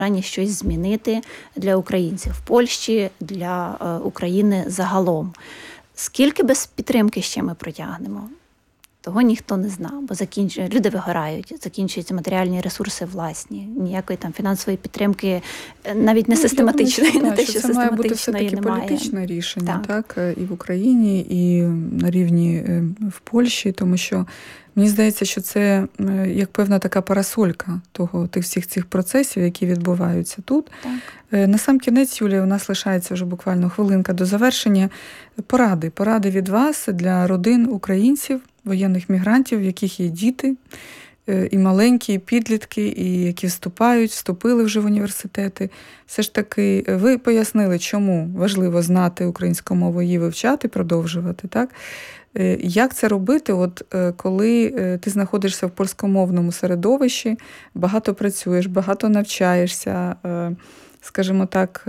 бажання щось змінити для українців в Польщі, для України загалом. Скільки без підтримки ще ми протягнемо? Того ніхто не знав, бо люди вигорають, закінчуються матеріальні ресурси власні, ніякої там фінансової підтримки, навіть не систематичної, думаю, не те, що це має бути систематичної все-таки немає. політичне рішення, так, і в Україні, і на рівні в Польщі, тому що мені здається, що це як певна така парасолька тих всіх цих процесів, які відбуваються тут. Так. На сам кінець, Юлія, у нас лишається вже буквально хвилинка до завершення. Поради від вас для родин українців, воєнних мігрантів, в яких є діти, і маленькі, і підлітки, і які вступили вже в університети. Все ж таки, ви пояснили, чому важливо знати українську мову, її вивчати, продовжувати, так? Як це робити, коли ти знаходишся в польськомовному середовищі, багато працюєш, багато навчаєшся, скажімо так,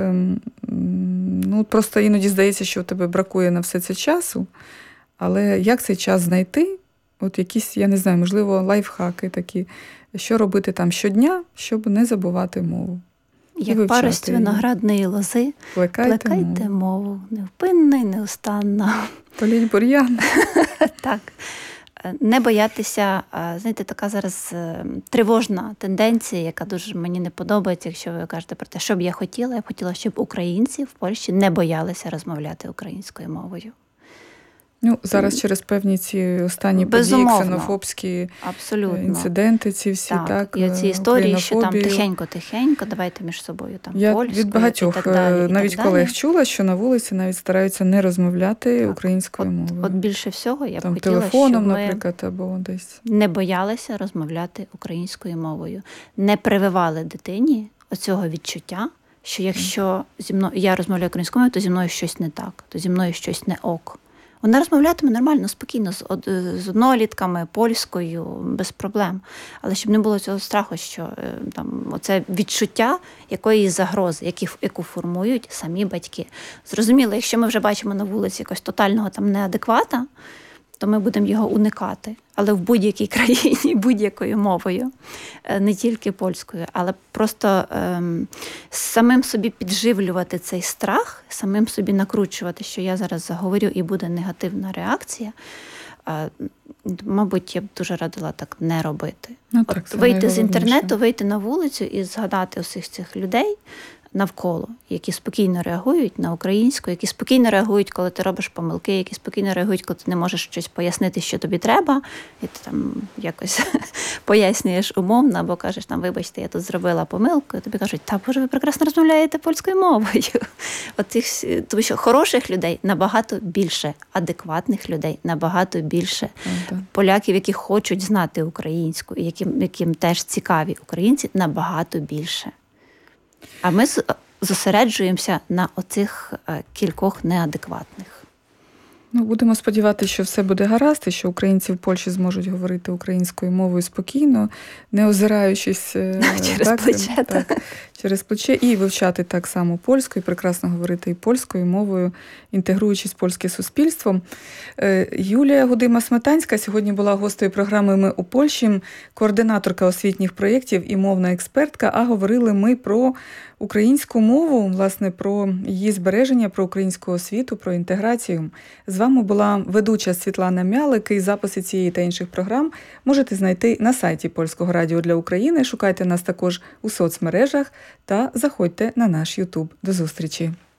просто іноді здається, що у тебе бракує на все це часу, але як цей час знайти? Якісь, я не знаю, можливо, лайфхаки такі, що робити там щодня, щоб не забувати мову. Як парость виноградної лози, плекайте мову. Невпинно і неустанно. Політь бур'ян. Так. Не боятися, знаєте, така зараз тривожна тенденція, яка дуже мені не подобається, якщо ви кажете про те, що б я хотіла. Я б хотіла, щоб українці в Польщі не боялися розмовляти українською мовою. Зараз через певні ці останні події, ксенофобські інциденти, ці всі, так, і ці історії, що там тихенько, давайте між собою там польською. Я від багатьох навіть колег чула, що на вулиці навіть стараються не розмовляти українською мовою. От більше всього я б хотіла, телефоном, щоб ми наприклад, або десь не боялися розмовляти українською мовою. Не прививали дитині оцього відчуття, що якщо я розмовляю українською мовою, то зі мною щось не так, то зі мною щось не ок. Вона розмовлятиме нормально, спокійно, з однолітками, польською, без проблем. Але щоб не було цього страху, що оце відчуття якоїсь загрози, яку формують самі батьки. Зрозуміло, якщо ми вже бачимо на вулиці якогось тотального неадеквата, то ми будемо його уникати. Але в будь-якій країні, будь-якою мовою, не тільки польською, але просто самим собі підживлювати цей страх, самим собі накручувати, що я зараз заговорю і буде негативна реакція, мабуть, я б дуже радила так не робити. Вийти з інтернету, вийти на вулицю і згадати усіх цих людей навколо, які спокійно реагують на українську, які спокійно реагують, коли ти робиш помилки, які спокійно реагують, коли ти не можеш щось пояснити, що тобі треба, і ти там якось пояснюєш умовно, або кажеш, вибачте, я тут зробила помилку, і тобі кажуть, Боже, ви прекрасно розмовляєте польською мовою. Тому що хороших людей набагато більше, адекватних людей набагато більше, поляків, які хочуть знати українську, і яким теж цікаві українці, набагато більше. А ми зосереджуємося на оцих кількох неадекватних. Будемо сподіватися, що все буде гаразд, і що українці в Польщі зможуть говорити українською мовою спокійно, не озираючись через плече, і вивчати так само польську, і прекрасно говорити і польською мовою, інтегруючись в польське суспільство. Юлія Гудима-Сметанська сьогодні була гостею програми «Ми у Польщі», координаторка освітніх проєктів і мовна експертка, а говорили ми про українську мову, власне, про її збереження, про українську освіту, про інтеграцію. З вами була ведуча Світлана Мялик, і записи цієї та інших програм можете знайти на сайті Польського радіо для України. Шукайте нас також у соцмережах та заходьте на наш YouTube. До зустрічі!